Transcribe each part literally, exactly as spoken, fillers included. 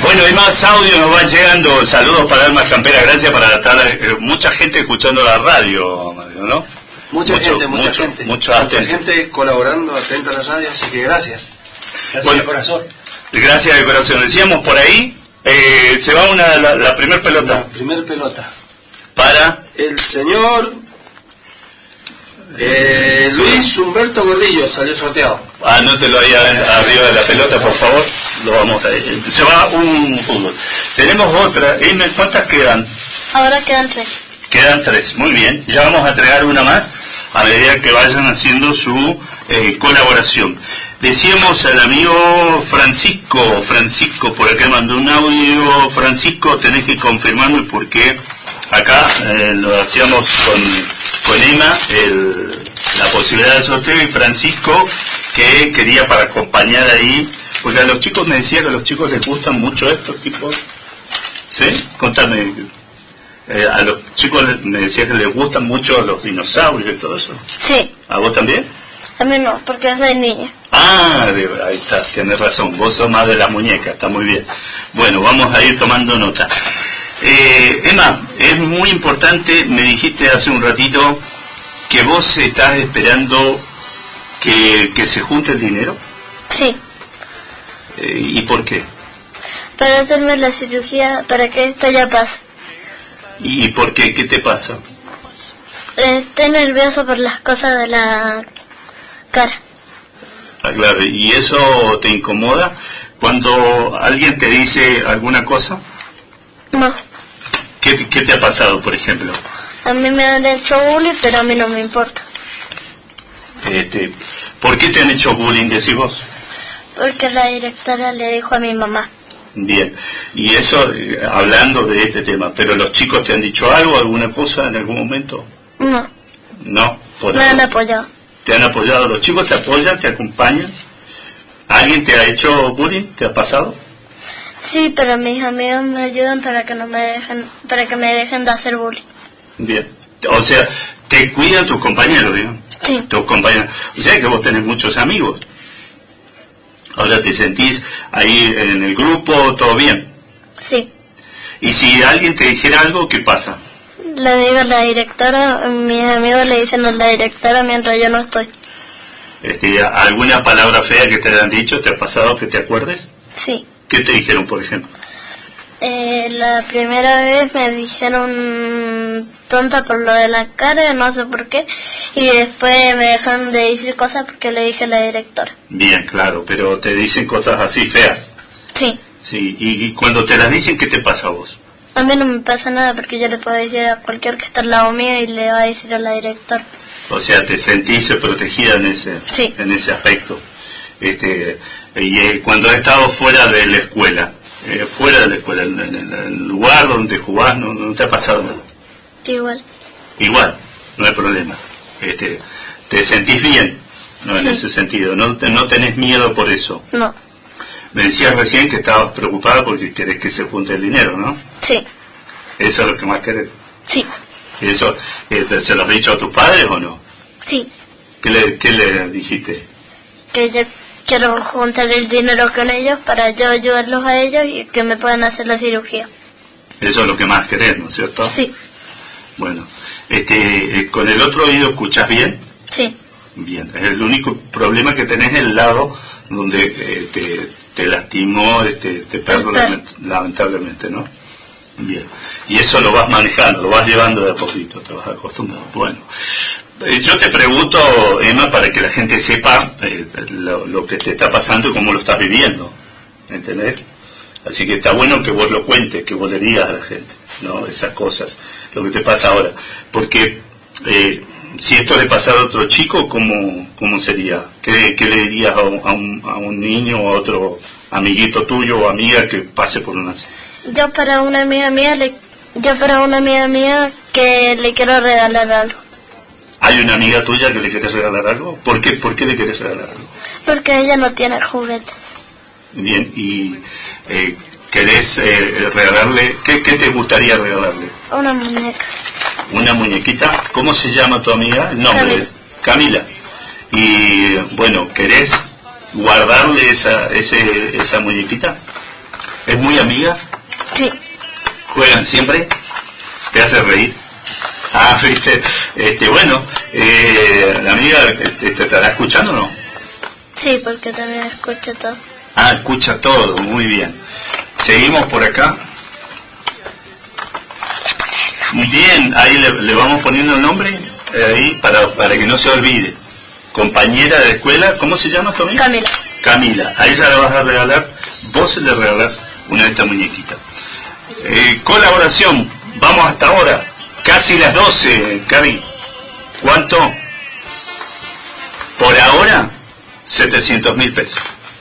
Bueno, hay más audio, nos van llegando. Saludos para Almas Camperas, gracias para estar eh, mucha gente escuchando la radio, ¿no? Mucha mucho, gente, mucha mucho, gente. Mucho mucha gente colaborando, atenta a la radio, así que gracias. Gracias bueno, de corazón. Gracias de corazón. Decíamos por ahí, eh, se va una la, la primer pelota. La primer pelota. Para el señor eh, Luis Humberto Gordillo, salió sorteado. Anótelo ahí arriba de la pelota, por favor. Lo vamos a se va un fútbol. Tenemos otra. ¿Cuántas quedan? Ahora quedan tres. Quedan tres, muy bien. Ya vamos a entregar una más a medida que vayan haciendo su eh, colaboración. Decíamos al amigo Francisco, Francisco, por acá mandó un audio. Francisco, tenés que confirmarme porque acá eh, lo hacíamos con, con Emma, el, la posibilidad de sorteo, y Francisco que quería para acompañar ahí, porque a los chicos me decía que a los chicos les gustan mucho estos tipos. ¿Sí? Contame. Eh, a los chicos me decía que les gustan mucho los dinosaurios y todo eso. Sí. ¿A vos también? A mí no, porque soy niña. Ah, de, ahí está, tienes razón, vos sos más de las muñecas, está muy bien. Bueno, vamos a ir tomando nota. Eh, Emma, es muy importante, me dijiste hace un ratito que vos estás esperando que, que se junte el dinero. Sí. Eh, ¿Y por qué? Para hacerme la cirugía, para que esto ya pase. ¿Y por qué? ¿Qué te pasa? Eh, estoy nervioso por las cosas de la cara. Ah, claro. ¿Y eso te incomoda cuando alguien te dice alguna cosa? No. ¿Qué, qué te ha pasado, por ejemplo? A mí me han hecho bullying, pero a mí no me importa. Este, ¿Por qué te han hecho bullying, decís vos? Porque la directora le dijo a mi mamá. Bien, y eso eh, hablando de este tema, ¿pero los chicos te han dicho algo, alguna cosa en algún momento? No. No, por Me han apoyado. ¿Te han apoyado? ¿Los chicos te apoyan, te acompañan? ¿Alguien te ha hecho bullying? ¿Te ha pasado? Sí, pero mis amigos me ayudan para que no me dejen, para que me dejen de hacer bullying. Bien, o sea, te cuidan tus compañeros, digamos. Sí. Tus compañeros. O sea que vos tenés muchos amigos. Ahora te sentís ahí en el grupo, todo bien. Sí. Y si alguien te dijera algo, ¿qué pasa? Le digo a la directora, mis amigos le dicen a la directora mientras yo no estoy. Este, ¿Alguna palabra fea que te han dicho, te ha pasado que te acuerdes? Sí. ¿Qué te dijeron, por ejemplo? Eh, la primera vez me dijeron tonta por lo de la cara, no sé por qué, y después me dejaron de decir cosas porque le dije a la directora. Bien, claro, pero te dicen cosas así feas. Sí. Sí, y, y cuando te las dicen, ¿qué te pasa a vos? A mí no me pasa nada porque yo le puedo decir a cualquier que está al lado mío y le va a decir a la directora. O sea, te sentís protegida en ese, sí. en ese aspecto. Este, y eh, cuando has estado fuera de la escuela, eh, fuera de la escuela, en, en, en el lugar donde jugás, no, no te ha pasado nada. Igual. Igual, no hay problema. Este, ¿Te sentís bien? No, en sí. ese sentido. No, no tenés miedo por eso. No. Me decías recién que estabas preocupada porque querés que se junte el dinero, ¿no? Sí. ¿Eso es lo que más querés? Sí. ¿Eso eh, se lo has dicho a tus padres o no? Sí. ¿Qué le, qué le dijiste? Que yo quiero juntar el dinero con ellos para yo ayudarlos a ellos y que me puedan hacer la cirugía. Eso es lo que más querés, ¿no es cierto? Sí. Bueno, este, eh, ¿con el otro oído escuchas bien? Sí. Bien, el único problema que tenés es el lado donde eh, te, te lastimó, este, te perdió lamentablemente, ¿no? Bien, y eso lo vas manejando, lo vas llevando de a poquito, te vas acostumbrando. Bueno, eh, yo te pregunto, Emma, para que la gente sepa eh, lo, lo que te está pasando y cómo lo estás viviendo, ¿entendés? Así que está bueno que vos lo cuentes, que vos le digas a la gente, ¿no? Esas cosas, lo que te pasa ahora. Porque eh, si esto le pasara a otro chico, ¿cómo, cómo sería? ¿Qué, qué le dirías a un, a, un, a un niño o a otro amiguito tuyo o amiga que pase por una... Yo para una amiga mía, le, yo para una amiga mía que le quiero regalar algo. ¿Hay una amiga tuya que le quieres regalar algo? ¿Por qué, por qué le quieres regalar algo? Porque ella no tiene juguetes. Bien, y eh, ¿querés eh, regalarle? ¿qué, ¿Qué te gustaría regalarle? Una muñeca. ¿Una muñequita? ¿Cómo se llama tu amiga? El nombre. Camila. Camila. Y bueno, ¿querés guardarle esa, ese, esa muñequita? ¿Es muy amiga? Sí. ¿Juegan siempre? ¿Te hace reír? Ah, viste, este, bueno, eh, la amiga te, te estará escuchando o no? Sí, porque también escucha todo. Ah, escucha todo, muy bien. Seguimos por acá. Bien, ahí le, le vamos poniendo el nombre, eh, ahí para, para que no se olvide. Compañera de escuela, ¿cómo se llama tu amiga? Camila. Camila, a ella le vas a regalar, vos le regalás una de estas muñequitas. Eh, colaboración, vamos hasta ahora, casi las doce, Cami. ¿Cuánto? Por ahora, setecientos mil pesos.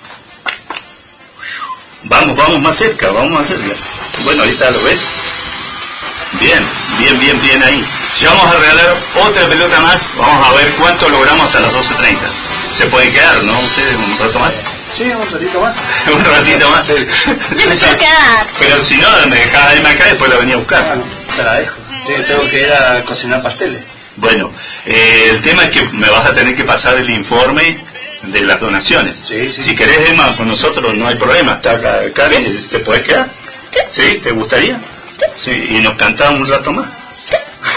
Vamos, vamos más cerca, vamos más cerca. Bueno, ahí está, ¿lo ves? Bien, bien, bien, bien ahí. Ya vamos a regalar otra pelota más, vamos a ver cuánto logramos hasta las doce treinta. Se puede quedar, ¿no? ¿Ustedes un rato más? Sí, un ratito más. Un ratito más. Yo me quiero quedar. Pero si no, me dejás ahí acá y después la venía a buscar. Bueno, te la dejo. Sí, tengo que ir a cocinar pasteles. Bueno, eh, el tema es que me vas a tener que pasar el informe de las donaciones. Sí, sí. Si querés, Emma, con nosotros no hay problema. Está acá, Cari, ¿te puedes quedar? Sí. ¿Sí? ¿Te gustaría? Sí. ¿Y nos cantamos un rato más? Sí.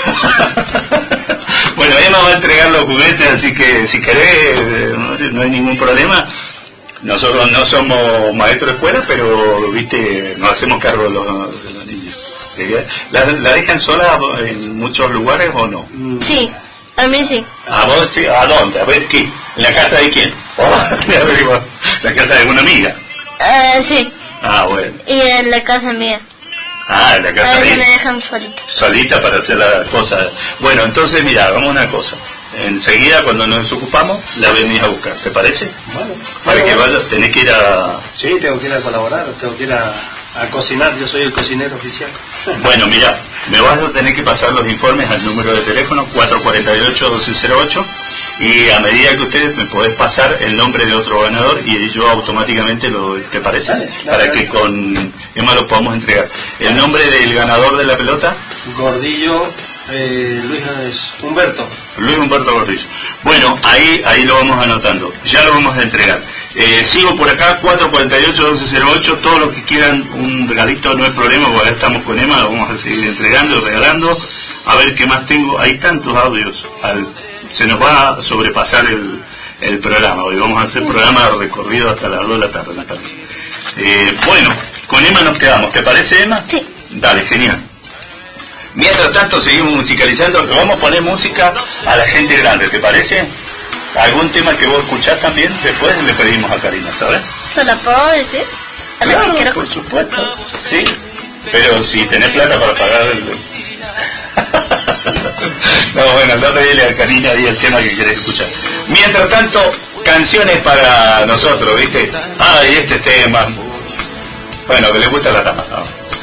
Bueno, Emma va a entregar los juguetes, así que si querés, no, no hay ningún problema. Nosotros no somos maestros de escuela, pero, viste, nos hacemos cargo de los, de los niños. ¿La, ¿La dejan sola en muchos lugares o no? Sí, a mí sí. ¿A vos sí? ¿A dónde? A ver, ¿qué? ¿En la casa de quién? Oh, ¿la casa de alguna amiga? Eh, sí. Ah, bueno. Y en la casa mía. Ah, en la casa A de veces me ella. dejan solita. Solita para hacer las cosas. Bueno, entonces, mira, hagamos una cosa. Enseguida, cuando nos ocupamos, la venís a buscar. ¿Te parece? Bueno. Para bueno, que bueno. vaya, tenés que ir a... Sí, tengo que ir a colaborar, tengo que ir a, a cocinar. Yo soy el cocinero oficial. Bueno, mira, me vas a tener que pasar los informes al número de teléfono cuatro cuatro ocho, uno dos cero ocho y a medida que ustedes me podés pasar el nombre de otro ganador y yo automáticamente lo, ¿te parece? Dale, dale, Para dale. que con Emma lo podamos entregar. El nombre del ganador de la pelota, Gordillo, eh, Luis es Humberto. Luis Humberto Gordillo. Bueno, ahí ahí lo vamos anotando. Ya lo vamos a entregar. Eh, sigo por acá, cuatro cuatro ocho, uno dos cero ocho. Todos los que quieran un regalito no hay problema, porque ahora estamos con Emma, lo vamos a seguir entregando, regalando. A ver qué más tengo. Hay tantos audios. Al, se nos va a sobrepasar el, el programa. Hoy vamos a hacer programa recorrido hasta las dos de la tarde, me parece. Eh, bueno, con Emma nos quedamos. ¿Te parece, Emma? Sí. Dale, genial. Mientras tanto seguimos musicalizando, le vamos a poner música a la gente grande, ¿te parece? ¿Algún tema que vos escuchás también? Después le pedimos a Karina, ¿sabes? ¿Se la puedo decir? A la Claro, que quiero por escuchar. supuesto. Sí, pero si tenés plata para pagar el... No, bueno, no te dile a Karina ahí el tema que querés escuchar. Mientras tanto, canciones para nosotros, ¿viste? Ay, este tema. Bueno, que les gusta la tapa, ¿no?